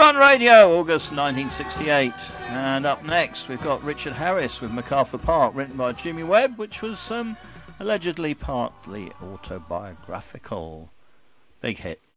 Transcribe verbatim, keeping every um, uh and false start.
Run Radio, August nineteen sixty-eight. And up next, we've got Richard Harris with MacArthur Park, written by Jimmy Webb, which was um, allegedly partly autobiographical. Big hit.